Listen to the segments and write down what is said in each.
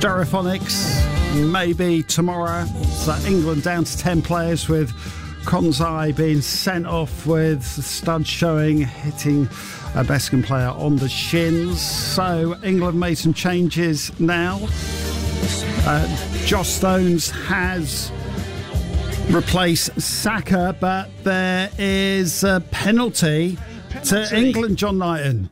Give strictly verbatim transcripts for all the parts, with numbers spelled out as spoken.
Stereophonics, maybe tomorrow. So England down to ten players, with Konzai being sent off with studs showing, hitting a Bescon player on the shins. So England made some changes now. Uh, Josh Stones has replaced Saka, but there is a penalty, penalty. to England, John Knighton.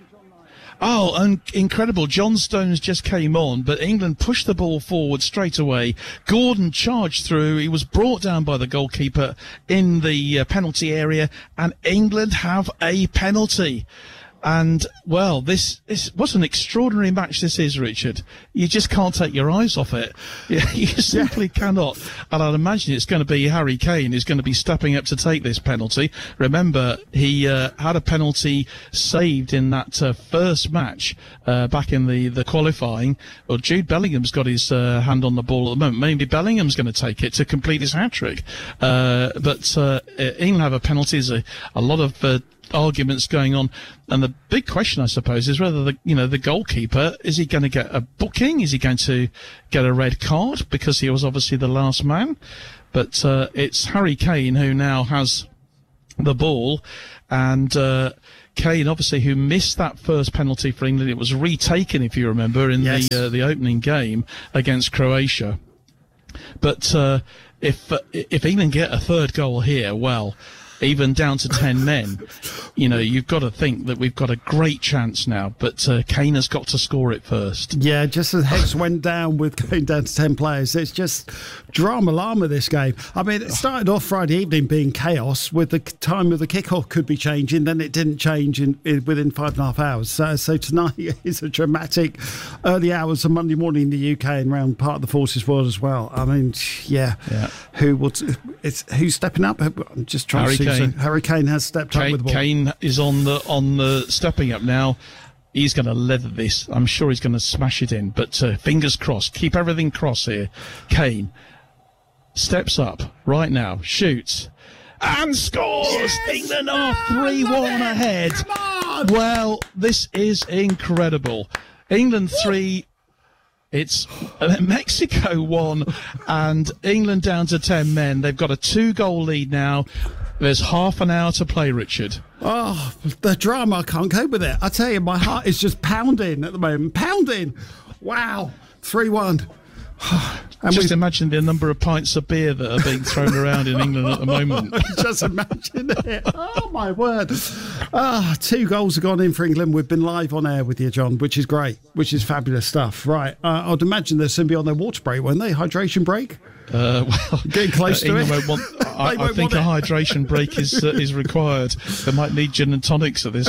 Oh, un- incredible. John Stones just came on, but England pushed the ball forward straight away. Gordon charged through. He was brought down by the goalkeeper in the uh, penalty area, and England have a penalty. And, well, this, this what an extraordinary match this is, Richard. You just can't take your eyes off it. You simply yeah. cannot. And I'd imagine it's going to be Harry Kane who's going to be stepping up to take this penalty. Remember, he uh, had a penalty saved in that uh, first match uh, back in the, the qualifying. Well, Jude Bellingham's got his uh, hand on the ball at the moment. Maybe Bellingham's going to take it to complete his hat-trick. Uh, but uh, England have a penalty. There's a, a lot of Uh, arguments going on, and the big question, I suppose, is whether the you know the goalkeeper, is he going to get a booking? Is he going to get a red card because he was obviously the last man? But uh, it's Harry Kane who now has the ball, and uh, Kane, obviously, who missed that first penalty for England. It was retaken, if you remember, in yes. the uh, the opening game against Croatia. But uh, if uh, if England get a third goal here, well, even down to ten men, you know, you've got to think that we've got a great chance now. But uh, Kane has got to score it first. Yeah, just as heads went down with going down to ten players, it's just drama llama, this game. I mean, it started off Friday evening being chaos, with the time of the kickoff could be changing, then it didn't change in, in within five and a half hours. So, so tonight is a dramatic early hours of Monday morning in the U K and around part of the Forces world as well. I mean, yeah, yeah. who will? T- it's who's stepping up? I'm just trying Harry to see. Kane. So Harry Kane has stepped Kane, up with the ball. Kane is on the on the stepping up now. He's going to leather this. I'm sure he's going to smash it in. But uh, fingers crossed. Keep everything crossed here. Kane steps up right now, shoots, and scores. Yes! England are three one ahead. Well, this is incredible. England three. It's Mexico one, and England down to ten men. They've got a two-goal lead now. There's half an hour to play, Richard. Oh, the drama, I can't cope with it. I tell you, my heart is just pounding at the moment. Pounding! Wow. three one. And just imagine the number of pints of beer that are being thrown around in England at the moment. Just imagine it. Oh, my word. Ah, two goals have gone in for England. We've been live on air with you, John, which is great, which is fabulous stuff. Right. Uh, I'd imagine they'll soon be on their water break, won't they? Hydration break? Uh, well, getting close uh, to England it. Won't want, I, I think a hydration break is uh, is required. They might need gin and tonics at this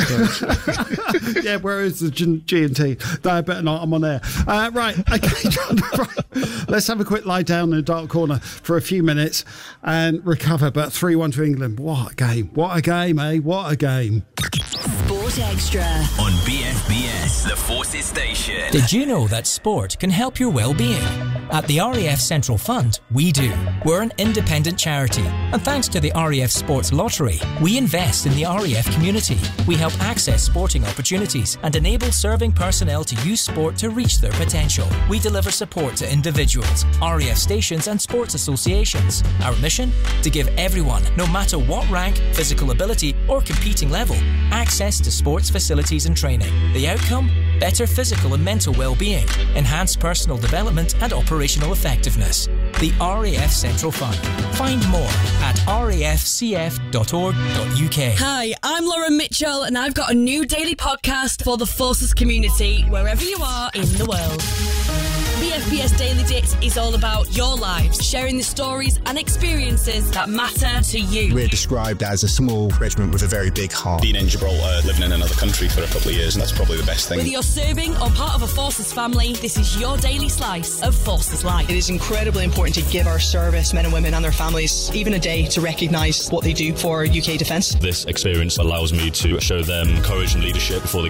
stage. Yeah, where is the G and T? No, I better not. I'm on air. Uh, right, okay, John. Right. Let's have a quick lie down in a dark corner for a few minutes and recover. But three one to England. What a game! What a game, eh? What a game! Sport Extra on B F B S, the Forces Station. Did you know that sport can help your well-being? At the R A F Central Fund, we do. We're an independent charity, and thanks to the R A F Sports Lottery, we invest in the R A F community. We help access sporting opportunities and enable serving personnel to use sport to reach their potential. We deliver support to individuals, R A F stations and sports associations. Our mission? To give everyone, no matter what rank, physical ability or competing level, access to sports facilities and training. The outcome? Better physical and mental well-being, enhanced personal development and operational effectiveness. The R A F Central Fund. Find more at r a f c f dot org dot u k. Hi, I'm Lauren Mitchell, and I've got a new daily podcast for the Forces community, wherever you are in the world. B F B S Daily Dicks is all about your lives, sharing the stories and experiences that matter to you. We're described as a small regiment with a very big heart. Being in Gibraltar, living in another country for a couple of years, and that's probably the best thing. Whether you're serving or part of a Forces family, this is your daily slice of Forces life. It is incredibly important to give our service men and women and their families even a day to recognise what they do for U K defence. This experience allows me to show them courage and leadership before they